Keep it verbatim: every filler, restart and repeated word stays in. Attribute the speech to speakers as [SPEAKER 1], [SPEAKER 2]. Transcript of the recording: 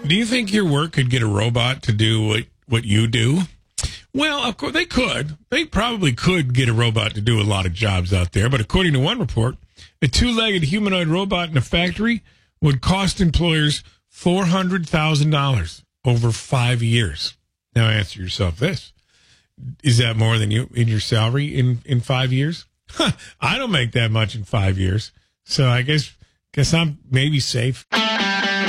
[SPEAKER 1] Do you think your work could get a robot to do what, what you do? Well, of course, they could. They probably could get a robot to do a lot of jobs out there. But according to one report, a two-legged humanoid robot in a factory would cost employers four hundred thousand dollars over five years. Now answer yourself this. Is that more than you in your salary in, in five years? Huh, I don't make that much in five years. So I guess guess I'm maybe safe.